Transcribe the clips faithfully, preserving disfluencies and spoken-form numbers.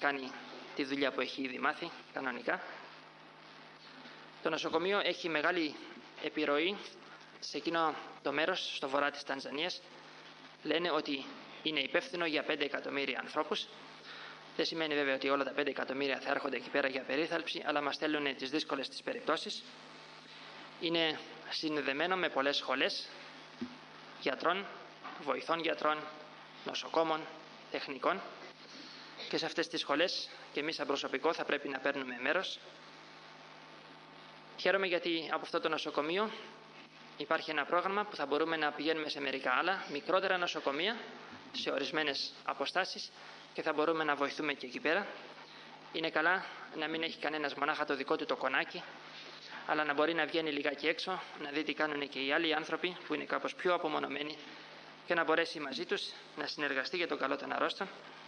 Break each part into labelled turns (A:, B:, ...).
A: κάνει τη δουλειά που έχει ήδη μάθει κανονικά. Το νοσοκομείο έχει μεγάλη επιρροή σε εκείνο το μέρος, στο βορρά της Τανζανίας. Λένε ότι είναι υπεύθυνο για πέντε εκατομμύρια ανθρώπους. Δεν σημαίνει βέβαια ότι όλα τα πέντε εκατομμύρια θα έρχονται εκεί πέρα για περίθαλψη, αλλά μας στέλνουν τις δύσκολες τις περιπτώσεις. Είναι συνδεδεμένο με πολλές σχολές γιατρών, βοηθών γιατρών, νοσοκόμων, τεχνικών, και σε αυτές τις σχολές και εμείς σαν προσωπικό θα πρέπει να παίρνουμε μέρος. Χαίρομαι γιατί από αυτό το νοσοκομείο υπάρχει ένα πρόγραμμα που θα μπορούμε να πηγαίνουμε σε μερικά άλλα μικρότερα νοσοκομεία σε ορισμένες αποστάσεις και θα μπορούμε να βοηθούμε και εκεί πέρα. Είναι καλά να μην έχει κανένας μονάχα το δικό του το κονάκι, αλλά να μπορεί να βγαίνει λιγάκι έξω, να δει τι κάνουν και οι άλλοι άνθρωποι που είναι κάπως πιο απομονωμένοι και να μπορέσει μαζί τους να συνεργαστεί για τον καλό των αρρώστων.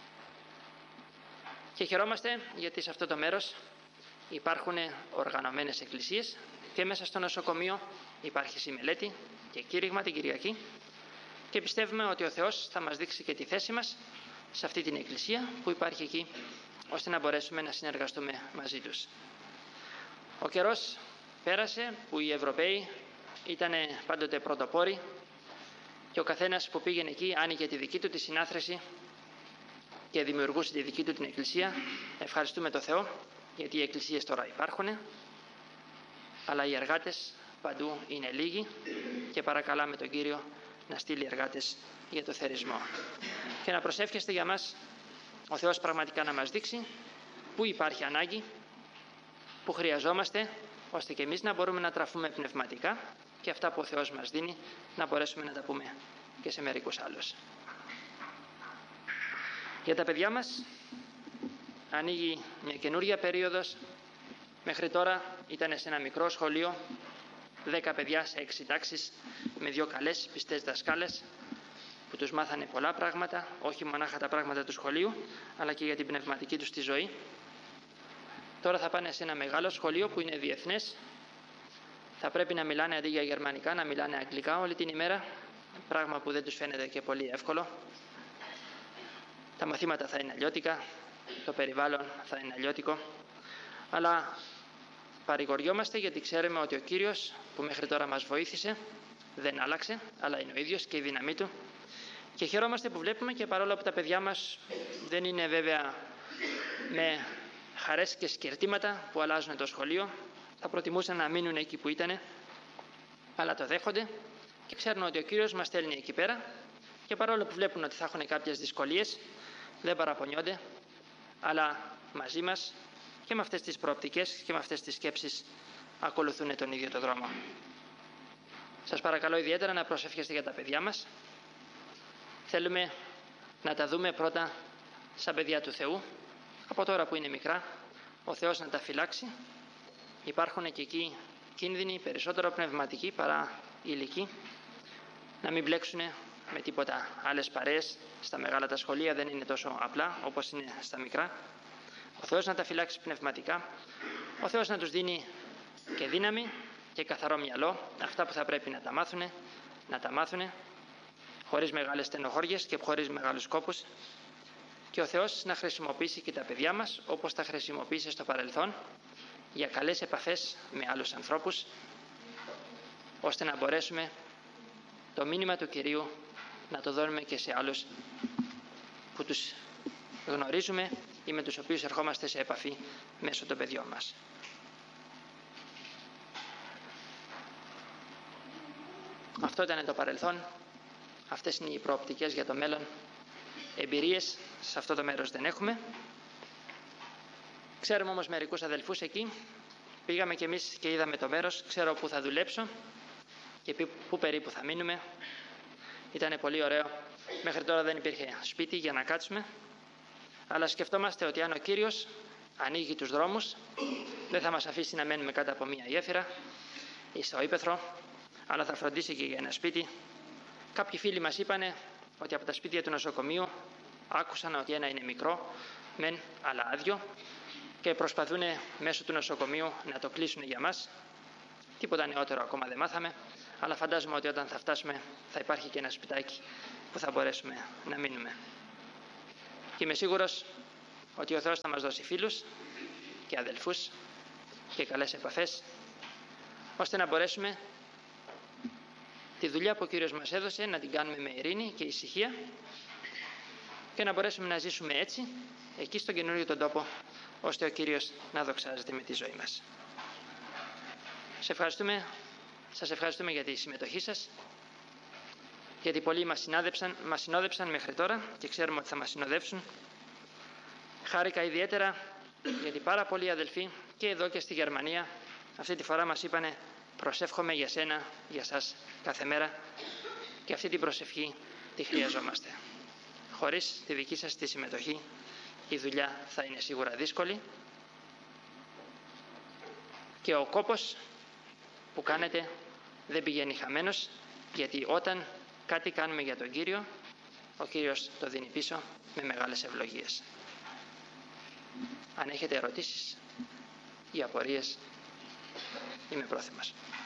A: Και χαιρόμαστε γιατί σε αυτό το μέρος υπάρχουν οργανωμένες εκκλησίες και μέσα στο νοσοκομείο υπάρχει συμμελέτη και κήρυγμα την Κυριακή και πιστεύουμε ότι ο Θεός θα μας δείξει και τη θέση μας σε αυτή την εκκλησία που υπάρχει εκεί, ώστε να μπορέσουμε να συνεργαστούμε μαζί τους. Ο καιρός πέρασε που οι Ευρωπαίοι ήταν πάντοτε πρωτοπόροι και ο καθένας που πήγαινε εκεί άνοιγε τη δική του τη συνάθρηση και δημιουργούσε τη δική του την εκκλησία. Ευχαριστούμε τον Θεό γιατί οι εκκλησίες τώρα υπάρχουν, αλλά οι εργάτες παντού είναι λίγοι και παρακαλάμε τον Κύριο να στείλει εργάτες για το θερισμό. Και να προσεύχεστε για μας ο Θεός πραγματικά να μας δείξει πού υπάρχει ανάγκη, που χρειαζόμαστε, ώστε και εμείς να μπορούμε να τραφούμε πνευματικά και αυτά που ο Θεός μας δίνει να μπορέσουμε να τα πούμε και σε μερικούς άλλους. Για τα παιδιά μας ανοίγει μια καινούρια περίοδος. Μέχρι τώρα ήταν σε ένα μικρό σχολείο, δέκα παιδιά σε έξι τάξεις, με δύο καλές πιστές δασκάλες που τους μάθανε πολλά πράγματα, όχι μονάχα τα πράγματα του σχολείου, αλλά και για την πνευματική τους τη ζωή. Τώρα θα πάνε σε ένα μεγάλο σχολείο που είναι διεθνές. Θα πρέπει να μιλάνε αντί για γερμανικά, να μιλάνε αγγλικά όλη την ημέρα, πράγμα που δεν τους φαίνεται και πολύ εύκολο. Τα μαθήματα θα είναι αλλιώτικα, το περιβάλλον θα είναι αλλιώτικο, αλλά παρηγοριόμαστε γιατί ξέρουμε ότι ο Κύριος που μέχρι τώρα μας βοήθησε δεν άλλαξε, αλλά είναι ο ίδιος και η δύναμή του. Και χαιρόμαστε που βλέπουμε και παρόλο που τα παιδιά μας δεν είναι βέβαια με χαρές και σκερτήματα που αλλάζουν το σχολείο, θα προτιμούσαν να μείνουν εκεί που ήτανε, αλλά το δέχονται και ξέρουν ότι ο Κύριος μας στέλνει εκεί πέρα και παρόλο που βλέπουν ότι θα έχουν κάποιες δυσκολίες, δεν παραπονιόνται, αλλά μαζί μας και με αυτές τις προοπτικές και με αυτές τις σκέψεις ακολουθούν τον ίδιο το δρόμο. Σας παρακαλώ ιδιαίτερα να προσευχέστε για τα παιδιά μας. Θέλουμε να τα δούμε πρώτα σαν παιδιά του Θεού, από τώρα που είναι μικρά, ο Θεός να τα φυλάξει. Υπάρχουν και εκεί κίνδυνοι περισσότερο πνευματικοί παρά υλικοί, να μην μπλέξουν με τίποτα άλλες παρέες. Στα μεγάλα τα σχολεία δεν είναι τόσο απλά όπως είναι στα μικρά. Ο Θεός να τα φυλάξει πνευματικά, ο Θεός να τους δίνει και δύναμη και καθαρό μυαλό, αυτά που θα πρέπει να τα μάθουν, να τα μάθουν, χωρίς μεγάλες στενοχώριες και χωρίς μεγάλους κόπους, και ο Θεός να χρησιμοποιήσει και τα παιδιά μας όπως τα χρησιμοποίησε στο παρελθόν για καλές επαφές με άλλους ανθρώπους, ώστε να μπορέσουμε το μήνυμα του Κυρίου να το δώσουμε και σε άλλους που τους γνωρίζουμε ή με τους οποίους ερχόμαστε σε επαφή μέσω των παιδιών μας. Αυτό ήταν το παρελθόν, αυτές είναι οι προοπτικές για το μέλλον. Εμπειρίες σε αυτό το μέρος δεν έχουμε. Ξέρουμε όμως μερικούς αδελφούς εκεί, πήγαμε κι εμείς και είδαμε το μέρος, ξέρω πού θα δουλέψω και πού περίπου θα μείνουμε. Ήταν πολύ ωραίο, μέχρι τώρα δεν υπήρχε σπίτι για να κάτσουμε, αλλά σκεφτόμαστε ότι αν ο Κύριος ανοίγει τους δρόμους, δεν θα μας αφήσει να μένουμε κάτω από μία γέφυρα ή στο ύπαιθρο, αλλά θα φροντίσει και για ένα σπίτι. Κάποιοι φίλοι μας είπανε ότι από τα σπίτια του νοσοκομείου άκουσαν ότι ένα είναι μικρό, μεν, αλλά άδειο, και προσπαθούν μέσω του νοσοκομείου να το κλείσουν για μας. Τίποτα νεότερο ακόμα δεν μάθαμε, αλλά φαντάζομαι ότι όταν θα φτάσουμε θα υπάρχει και ένα σπιτάκι που θα μπορέσουμε να μείνουμε. Και είμαι σίγουρος ότι ο Θεός θα μας δώσει φίλους και αδελφούς και καλές επαφές, ώστε να μπορέσουμε τη δουλειά που ο Κύριος μας έδωσε να την κάνουμε με ειρήνη και ησυχία και να μπορέσουμε να ζήσουμε έτσι εκεί στον καινούριο τον τόπο, ώστε ο Κύριος να δοξάζεται με τη ζωή μας. Σε ευχαριστούμε, σας ευχαριστούμε για τη συμμετοχή σας, γιατί πολλοί μας συνόδεψαν, μας συνόδεψαν μέχρι τώρα και ξέρουμε ότι θα μας συνοδεύσουν. Χάρηκα ιδιαίτερα γιατί πάρα πολλοί αδελφοί και εδώ και στη Γερμανία αυτή τη φορά μας είπανε προσεύχομαι για σένα, για σας κάθε μέρα, και αυτή την προσευχή τη χρειαζόμαστε. Χωρίς τη δική σας τη συμμετοχή η δουλειά θα είναι σίγουρα δύσκολη και ο κόπος που κάνετε δεν πηγαίνει χαμένος, γιατί όταν κάτι κάνουμε για τον Κύριο, ο Κύριος το δίνει πίσω με μεγάλες ευλογίες. Αν έχετε ερωτήσεις ή απορίες, είμαι πρόθυμος.